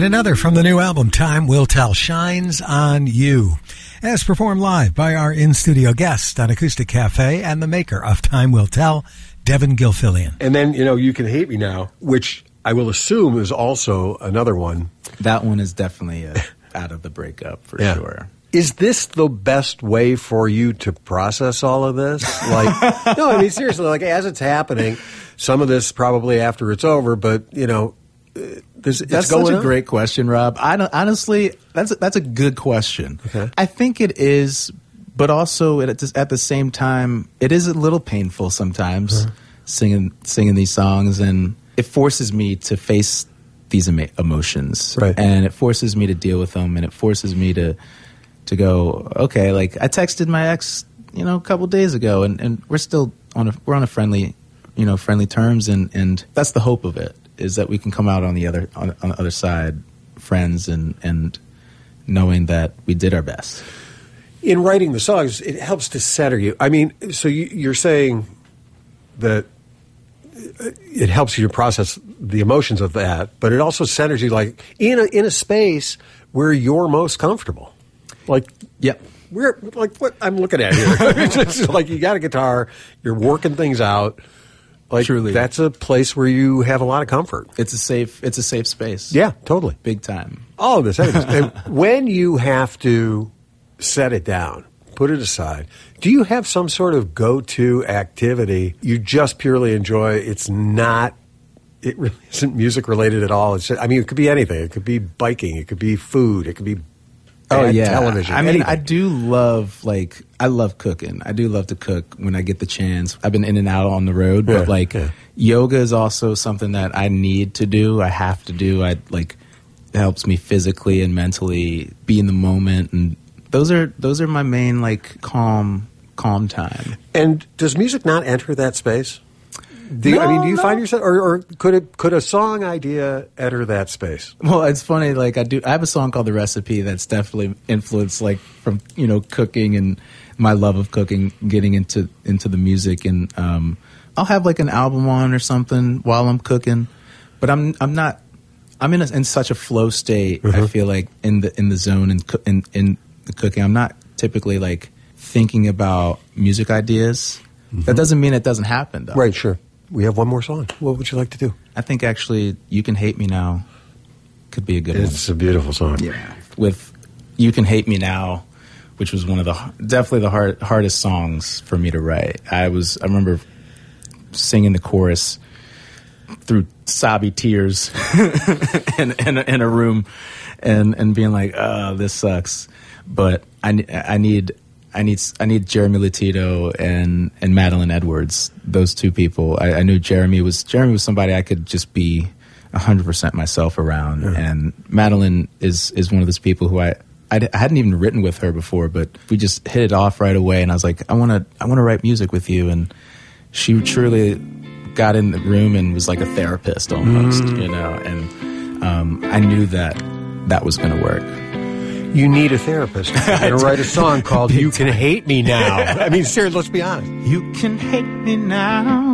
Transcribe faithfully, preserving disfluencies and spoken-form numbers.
And another from the new album, Time Will Tell, Shines on You, as performed live by our in-studio guest on Acoustic Cafe and the maker of Time Will Tell, Devin Gilfillian. And then, you know, You Can Hate Me Now, which I will assume is also another one. That one is definitely a, out of the breakup, for yeah. sure. Is this the best way for you to process all of this? Like, no, I mean, seriously, like, as it's happening, some of this probably after it's over, but, you know, this, that's it's going such a on? great question, Rob. I don't, honestly, that's a, that's a good question. Okay. I think it is, but also at, at the same time, it is a little painful sometimes uh-huh. singing singing these songs, and it forces me to face these emo- emotions, right. and it forces me to deal with them, and it forces me to to go, okay, like I texted my ex, you know, a couple days ago, and, and we're still on a we're on a friendly, you know, friendly terms, and, and that's the hope of it, is that we can come out on the other on, on the other side, friends, and and knowing that we did our best. In writing the songs, it helps to center you. I mean, so you, you're saying that it helps you to process the emotions of that, but it also centers you, like, in a in a space where you're most comfortable. Like, yeah, we're like what I'm looking at here. It's just like you got a guitar, you're working things out. Like, truly, that's a place where you have a lot of comfort. It's a safe. It's a safe space. Yeah, totally, big time. All of this. And when you have to set it down, put it aside, do you have some sort of go-to activity you just purely enjoy? It's not. It really isn't music related at all. It's just, I mean, it could be anything. It could be biking. It could be food. It could be. Oh yeah, television. I mean, anything. I do love like I love cooking. I do love to cook when I get the chance. I've been in and out on the road, yeah, but like yeah. yoga is also something that I need to do. I have to do. I like it helps me physically and mentally be in the moment, and those are those are my main like calm calm time. And does music not enter that space? Do you, no, I mean, do you no. find yourself, or, or could it, could a song idea enter that space? Well, it's funny. Like I do, I have a song called "The Recipe" that's definitely influenced, like from you know cooking and my love of cooking, getting into into the music, and um, I'll have like an album on or something while I'm cooking. But I'm I'm not. I'm in a, in such a flow state. Mm-hmm. I feel like in the in the zone and in, in in the cooking. I'm not typically like thinking about music ideas. Mm-hmm. That doesn't mean it doesn't happen, though. Right. Sure. We have one more song. What would you like to do? I think actually "You Can Hate Me Now" could be a good it's one. It's a beautiful song. Yeah. With "You Can Hate Me Now," which was one of the definitely the hard, hardest songs for me to write. I was I remember singing the chorus through sobby tears in, in, a, in a room and, and being like, oh, this sucks. But I, I need... I need I need Jeremy Latito and, and Madeline Edwards. Those two people. I, I knew Jeremy was Jeremy was somebody I could just be a hundred percent myself around. Yeah. And Madeline is, is one of those people who I, I I hadn't even written with her before, but we just hit it off right away. And I was like, I want to I want to write music with you. And she truly got in the room and was like a therapist almost, mm. you know. And um, I knew that that was going to work. You need a therapist. You're going to write a song called "You Can Hate Me Now." I mean, seriously, let's be honest. You can hate me now.